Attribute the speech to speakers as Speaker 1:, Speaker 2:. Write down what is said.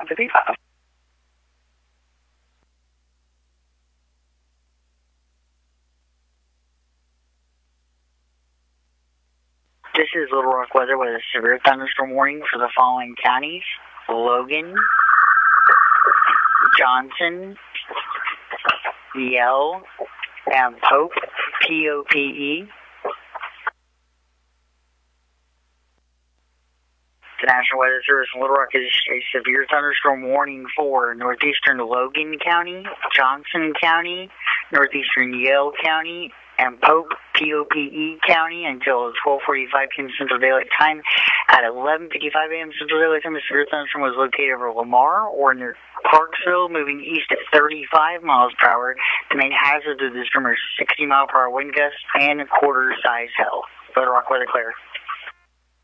Speaker 1: 155. This is Little Rock weather with a severe thunderstorm warning for the following counties: Logan, Johnson, Yell, and Pope, P-O-P-E. The National Weather Service in Little Rock is a severe thunderstorm warning for northeastern Logan County, Johnson County, northeastern Yell County, and Pope, P-O-P-E County until 12:45 p.m. Central Daylight Time. At 11:55 a.m. Central Daylight Time, the severe thunderstorm was located over Lamar or near Parksville, moving east at 35 miles per hour. The main hazard of this storm is 60-mile-per-hour wind gusts and quarter-size hail. Little Rock weather clear.